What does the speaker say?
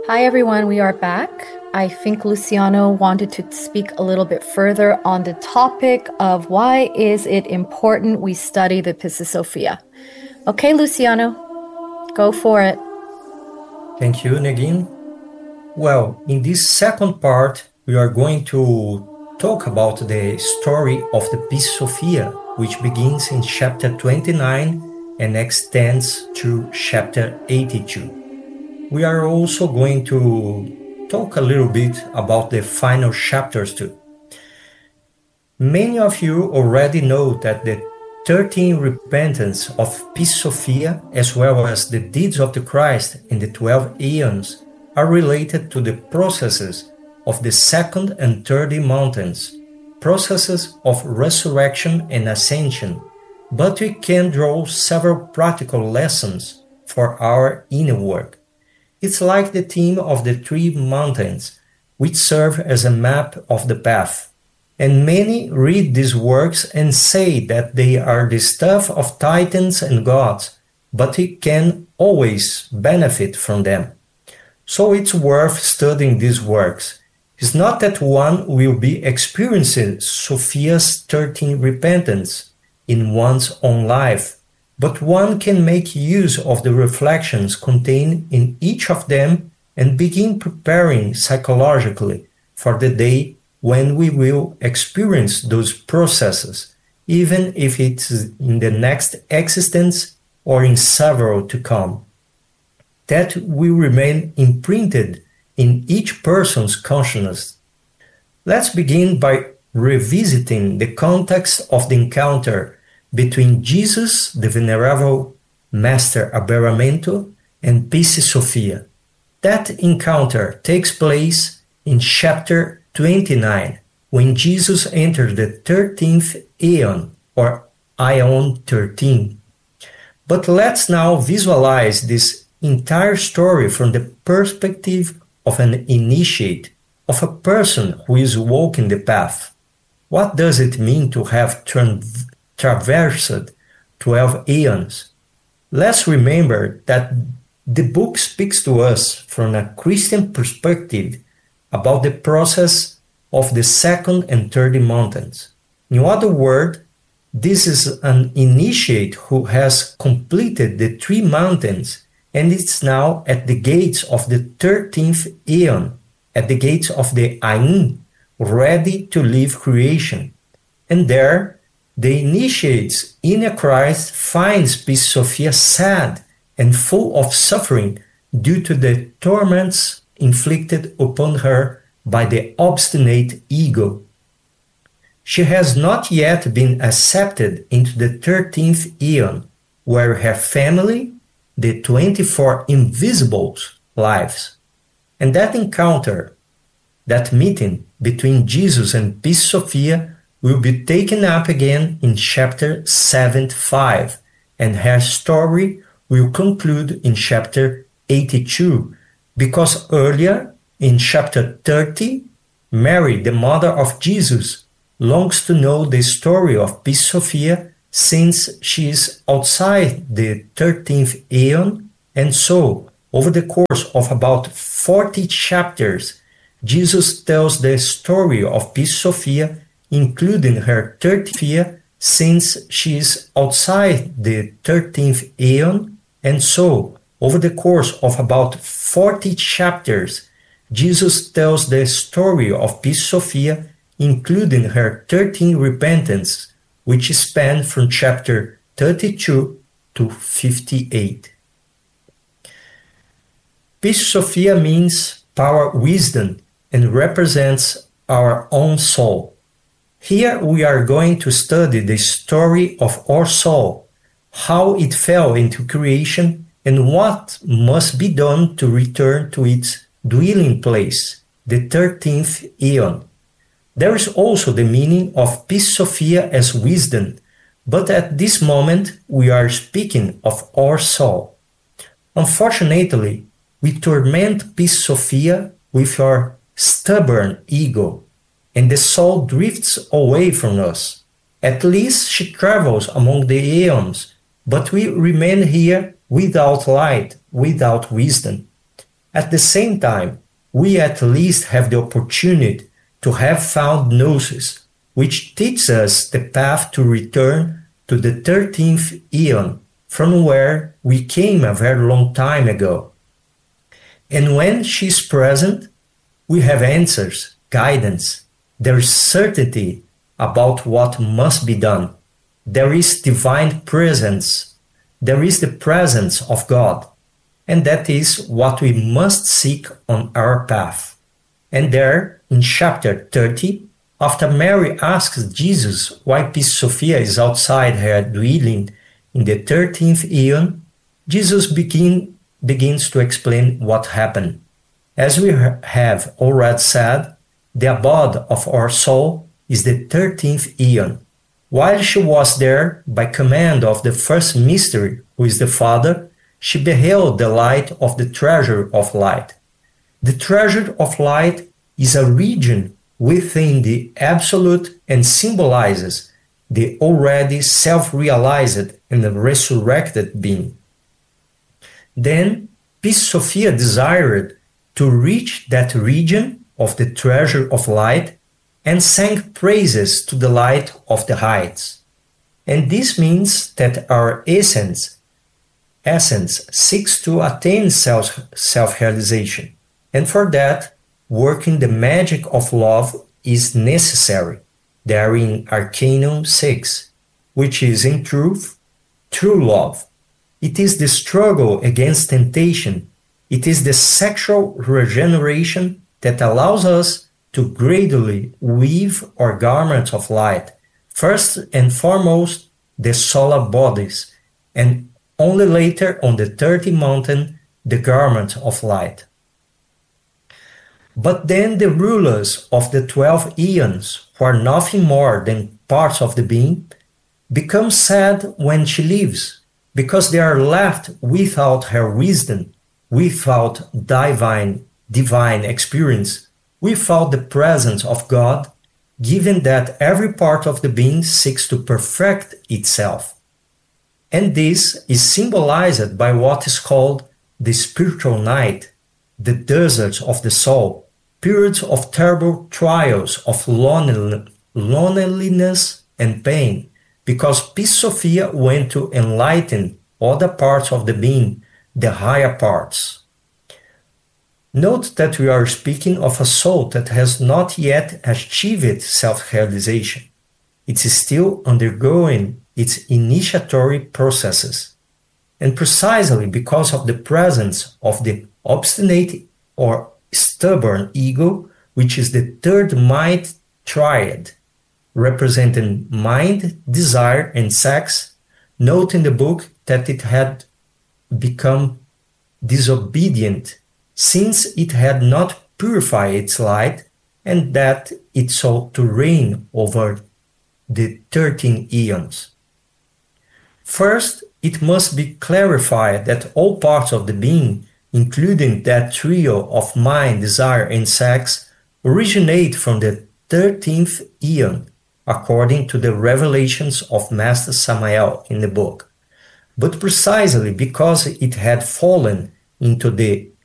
Hi everyone, we are back. I think Luciano wanted to speak a little bit further on the topic of why is it important we study the Pistis Sophia. Okay, Luciano, go for it. Thank you, Negin. Well, in this second part, we are going to talk about the story of the Pistis Sophia, which begins in chapter 29 and extends to chapter 82. We are also going to talk a little bit about the final chapters too. Many of you already know that the 13 repentance of Pistis Sophia, as well as the deeds of the Christ in the 12 aeons, are related to the processes of the second and third mountains, processes of resurrection and ascension, but we can draw several practical lessons for our inner work. It's like the theme of the three mountains, which serve as a map of the path. And many read these works and say that they are the stuff of titans and gods, but we can always benefit from them. So it's worth studying these works. It's not that one will be experiencing Sophia's 13 repentance in one's own life, but one can make use of the reflections contained in each of them and begin preparing psychologically for the day when we will experience those processes, even if it's in the next existence or in several to come. That will remain imprinted in each person's consciousness. Let's begin by revisiting the context of the encounter between Jesus, the Venerable Master Aberramento, and Pistis Sophia. That encounter takes place in chapter 29, when Jesus entered the 13th aeon, or Aeon 13. But let's now visualize this entire story from the perspective of an initiate, of a person who is walking the path. What does it mean to have traversed 12 aeons? Let's remember that the book speaks to us from a Christian perspective about the process of the second and third mountains. In other words, this is an initiate who has completed the three mountains and is now at the gates of the 13th aeon, at the gates of the Ain, ready to leave creation. And there, the initiate's inner Christ finds Pistis Sophia sad and full of suffering due to the torments inflicted upon her by the obstinate ego. She has not yet been accepted into the 13th aeon, where her family, the 24 invisibles, lives. And that encounter, that meeting between Jesus and Pistis Sophia, will be taken up again in chapter 75, and her story will conclude in chapter 82, because earlier, in chapter 30, Mary, the mother of Jesus, longs to know the story of Pistis Sophia since she is outside the 13th aeon, and so, over the course of about 40 chapters, Jesus tells the story of Pistis Sophia, including her 13th year, since she is outside the 13th aeon, and so, over the course of about 40 chapters, Jesus tells the story of Pistis Sophia, including her 13 repentance, which span from chapter 32 to 58. Pistis Sophia means power wisdom and represents our own soul. Here we are going to study the story of our soul, how it fell into creation, and what must be done to return to its dwelling place, the 13th aeon. There is also the meaning of Pistis Sophia as wisdom, but at this moment we are speaking of our soul. Unfortunately, we torment Pistis Sophia with our stubborn ego, and the soul drifts away from us. At least she travels among the aeons, but we remain here without light, without wisdom. At the same time, we at least have the opportunity to have found gnosis, which teaches us the path to return to the 13th eon, from where we came a very long time ago. And when she is present, we have answers, guidance. There is certainty about what must be done. There is divine presence. There is the presence of God. And that is what we must seek on our path. And there, in chapter 30, after Mary asks Jesus why Pistis Sophia is outside her dwelling in the 13th eon, Jesus begins to explain what happened. As we have already said, the abode of our soul is the 13th eon. While she was there, by command of the first mystery, who is the Father, she beheld the light of the treasure of light. The treasure of light is a region within the Absolute and symbolizes the already self-realized and resurrected being. Then Pistis Sophia desired to reach that region of the treasure of light and sang praises to the light of the heights. And this means that our essence seeks to attain self-realization, and for that, working the magic of love is necessary, there in Arcanum 6, which is in truth, true love. It is the struggle against temptation. It is the sexual regeneration that allows us to gradually weave our garments of light, first and foremost the solar bodies, and only later on the 30 mountain the garment of light. But then the rulers of the 12 eons, who are nothing more than parts of the being, become sad when she leaves, because they are left without her wisdom, without divine experience, without the presence of God, given that every part of the being seeks to perfect itself. And this is symbolized by what is called the spiritual night, the deserts of the soul, periods of terrible trials, of loneliness and pain, because Pistis Sophia went to enlighten other parts of the being, the higher parts. Note that we are speaking of a soul that has not yet achieved self-realization. It is still undergoing its initiatory processes. And precisely because of the presence of the obstinate or stubborn ego, which is the third mind triad, representing mind, desire, and sex, note in the book that it had become disobedient since it had not purified its light, and that it sought to reign over the 13 eons. First, it must be clarified that all parts of the being, including that trio of mind, desire, and sex, originate from the 13th eon, according to the revelations of Master Samael in the book. But precisely because it had fallen into the